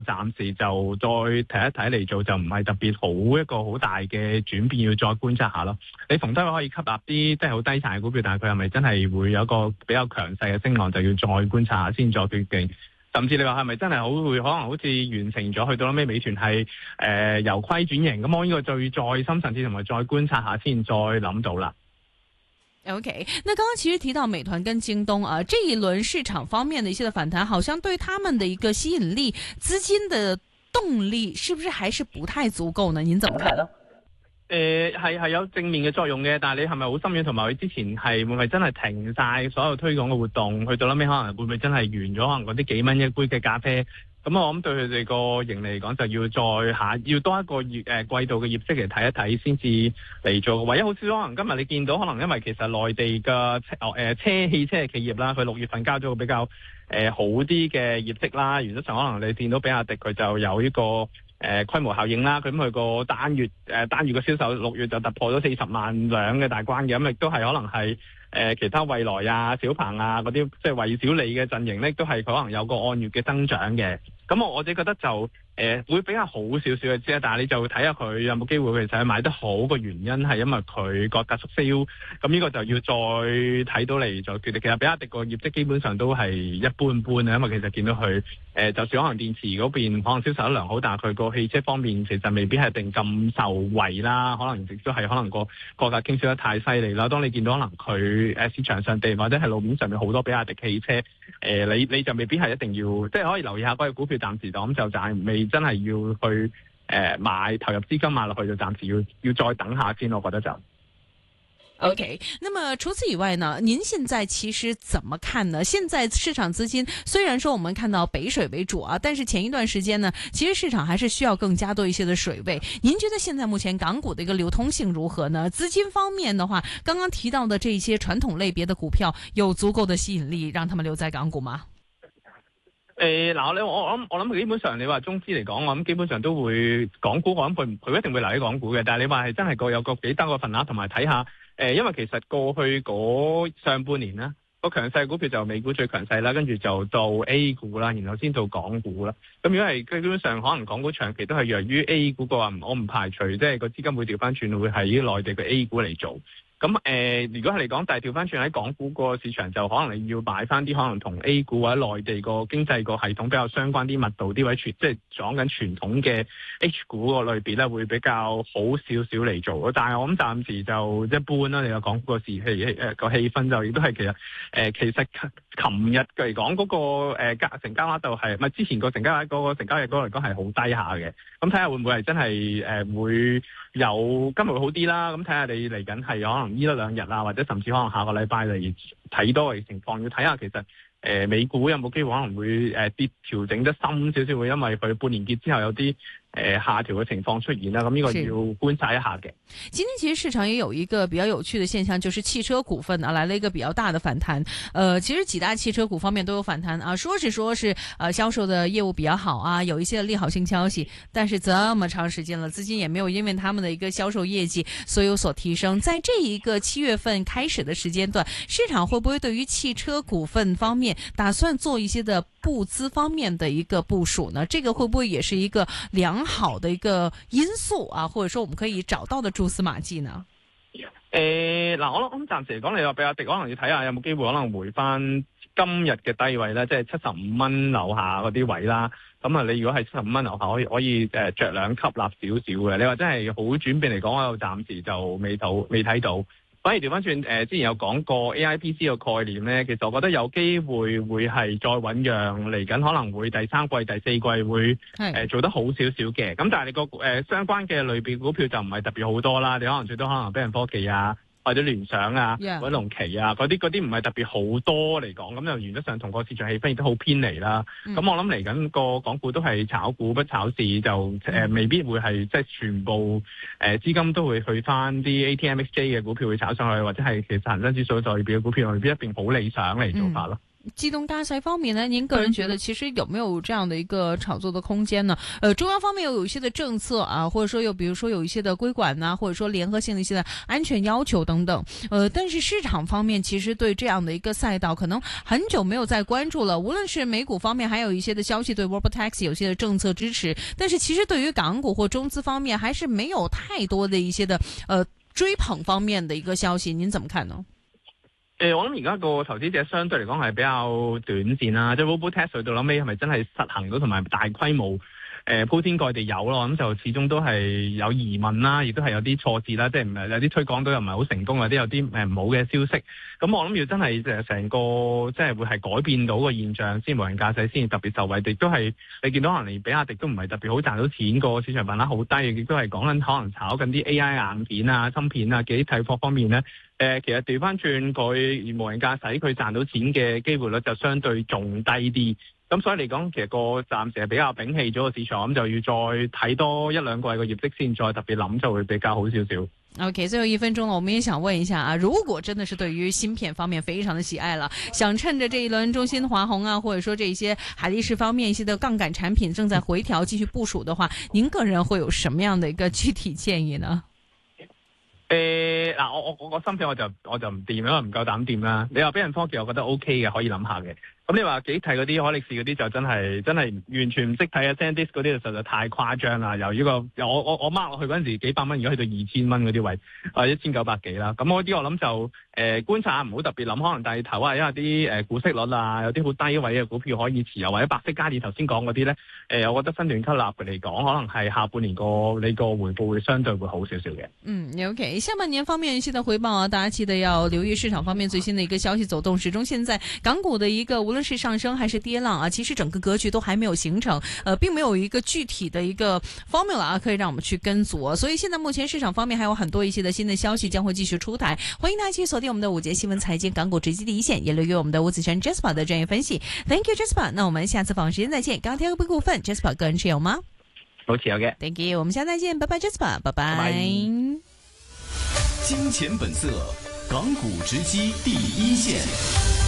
暫時就再睇一睇嚟做，就唔係特別好一個好大嘅轉變，要再觀察下咯。你逢低可以吸納啲即係好低殘嘅股票，但係佢係咪真係會有一個比較強勢嘅升浪，就要再觀察下先再決定。甚至你話係咪真係會可能好似完成咗，去到尾美團係由虧轉型，咁我呢個再深層次同埋再觀察下先，再諗到啦。 OK， 那剛剛其實提到美團跟京東啊，這一輪市場方面的一些的反彈，好像對他們的一個吸引力、資金的動力，是不是還是不太足夠呢？您怎麼看呢？ 係有正面嘅作用嘅，但係你係咪好深遠？同埋佢之前係會唔會真係停晒所有推廣嘅活動？去到尾可能會唔會真係完咗？可能嗰啲幾蚊一杯嘅咖啡，咁我諗對佢哋個盈利嚟講，就要多一個季度嘅業績嚟睇一睇先至嚟做。唯一好少可能今日你見到，可能因為其實內地嘅汽車嘅企業啦，佢6月份交咗個比較好啲嘅業績啦。原則上可能你見到比亞迪佢就有呢個規模效應啦，咁佢個單月嘅銷售6月就突破咗40萬輛嘅大關嘅，咁亦都係可能係其他蔚來啊、小鵬啊嗰啲即係蔚小理嘅陣營咧，都係可能有個按月嘅增長嘅。咁我自己覺得就會比較好少少嘅啫，但係你就睇下佢有冇機會其實買得好個原因係因為佢個價縮銷，咁呢個就要再睇到嚟再決定。其實比亞迪個業績基本上都係一般般啊，因為其實見到佢就算可能電池嗰邊可能銷售得良好，但係佢個汽車方面其實未必係一定咁受惠啦，可能亦都係可能個價傾銷得太犀利啦。當你見到可能佢市場上地或者係路面上面好多比亞迪汽車，你就未必係一定要即係可以留意下嗰隻股票，暫時咁就未真係要去投入資金買落去，就暫時要再等下先，我覺得就 OK。那麼除此以外呢，您現在其實怎麼看呢？現在市場資金雖然說我們看到北水為主啊，但是前一段時間呢，其實市場還是需要更加多一些的水位。您覺得現在目前港股的一個流通性如何呢？資金方面的話，剛剛提到的這些傳統類別的股票有足夠的吸引力讓他們留在港股嗎？ 嗱，我諗基本上你話中資嚟講，我諗基本上都會港股，我諗佢一定會留喺港股嘅。但係你話係真係有個幾多個份額，同埋睇下因為其實過去嗰上半年啦，個強勢股票就美股最強勢啦，跟住就到 A 股啦，然後先到港股啦。咁如果係基本上可能港股長期都係弱於 A 股嘅話，我唔排除即係個資金會調翻轉，會喺內地嘅 A 股嚟做。咁如果係嚟講，但係調翻轉喺港股個市場，就可能你要擺翻啲可能同 A 股或者內地個經濟個系統比較相關啲密度啲位，即係講緊傳統嘅 H 股個類別咧，會比較好少少嚟做。但係我諗暫時就一般啦。你話港股個氣氛就亦都係其實琴日嚟講嗰個成交額度係咪之前個成交額嗰個成交日嗰個嚟講係好低下嘅？咁睇下會唔會係真係會有今日會好啲啦？咁睇下你嚟緊係可能呢一兩日啊，或者甚至可能下個禮拜嚟睇多嘅情況，要睇下其實美股有冇機會可能會跌調整得深少少，會因為佢半年結之後有啲下調嘅情況出現啦，咁呢個要觀察一下嘅。 今天其實市場也有一個比較有趣的現象，就是汽車股份啊來了一個比較大的反彈。其實幾大汽車股方面都有反彈啊，說是銷售的業務比較好啊，有一些利好性消息，但是這麼長時間了，資金也沒有因為他們的一個銷售業績所有所提升。在這一個7月份開始的時間段，市場會不會對於汽車股份方面打算做一些的布資方面的一個部署呢？這個會不會也是一個良好的一個因素啊，或者說我們可以找到的蛛絲馬跡呢？ 嗱，我諗暫時嚟講，你話比亞迪可能要睇下有冇機會可能回翻今日嘅低位咧，即係75蚊樓下嗰啲位啦。咁啊，你如果係75蚊樓下，可以着兩吸納少少嘅。你話真係好轉變嚟講，我暫時就未睇到。反而調翻轉，之前有講過 AIPC 個概念咧，其實我覺得有機會會係再醞釀嚟緊，可能會第三季、第四季會做得好少少嘅。咁但係你個相關嘅類別股票就唔係特別好多啦。你可能最多可能俾人科技啊，或者聯想啊，或者龍旗啊，嗰啲唔係特別好多嚟講，咁就原則上同個市場氣氛亦都好偏離啦。咁我諗嚟緊個港股都係炒股不炒市，就未必會係即係全部資金都會去翻啲 ATMXJ 嘅股票會炒上去，或者係其實恒生指數代表嘅股票未必一定好理想嚟做法咯。 自動駕駛方面呢，您個人覺得其實有沒有這樣的一個炒作的空間呢？中央方面有一些的政策啊，或者說比如說有一些的規管呐，或者說聯合性的一些的安全要求等等。但是市場方面其實對這樣的一個賽道可能很久沒有再關注了。無論是美股方面，還有一些的消息對 Robotaxi 有些的政策支持，但是其實對於港股或中資方面，還是沒有太多的一些的追捧方面的一個消息。您怎麼看呢？ 我諗而家個投資者相對嚟講係比較短線啦，即係 Robotaxi 去到後尾係咪真係實行到同埋大規模鋪天蓋地有咯？咁就始終都係有疑問啦，亦都係有啲挫折啦，即係唔係有啲推廣到又唔係好成功，或者有啲唔好嘅消息。咁我諗要真係成個即係會係改變到個現象，先無人駕駛先特別受惠。亦都係你見到可能連比亞迪都唔係特別好賺到錢，個市場份額好低，亦都係講緊可能炒緊啲 AI 硬片啊、芯片啊幾啲睇貨方面咧。其實調翻轉佢無人駕駛，佢賺到錢嘅機會率就相對仲低啲。咁所以嚟講，其實個暫時係比較摒棄咗個市場，咁就要再睇多一兩季個業績先，再特別諗就會比較好少少。 OK， 最後1分鐘了，我們也想問一下啊，如果真的是對於芯片方面非常的喜愛了，想趁着這一輪中芯華虹啊，或者說這些海力士方面一些的槓桿產品正在回調繼續部署的話，您個人會有什麼樣的一個具體建議呢？ 我個芯片我就唔掂，因為唔夠膽掂啦。你話俾人科技，我覺得 OK 嘅，可以諗下嘅。咁你話幾睇嗰啲海力士嗰啲就真係完全唔識睇啊 SanDisk 嗰啲就實在太誇張啦。由呢個我 mark 落去嗰陣時幾百蚊，而家去到2000蚊嗰啲位，1900幾啦。咁嗰啲我諗就觀察下，唔好特別諗，可能第頭啊，因為啲股息率啊，有啲好低位嘅股票可以持有，或者白色家電頭先講嗰啲咧，我覺得分段吸納嘅嚟講，可能係下半年你個回報會相對會好少少嘅。 OK， 下半年方面一些的回報啊，大家記得要留意市場方面最新的一個消息走動。始終現在港股的一個無論是上升還是跌浪啊，其實整個格局都還沒有形成，並沒有一個具體的一個 formula 啊，可以讓我們去跟足。所以現在目前市場方面還有很多一些的新的消息將會繼續出台，歡迎大家繼續鎖定我們的5節新聞財經港股直擊第一線，也留意我們的吳子軒 Jasper 的專業分析。Thank you Jasper， 那我們下次訪問時間再見。剛提到股份 Jasper 個人持有嗎？ 好持有嘅。 Thank you， 我們下次再見，拜拜 Jasper， 拜拜。 金錢本色，港股直擊第一線。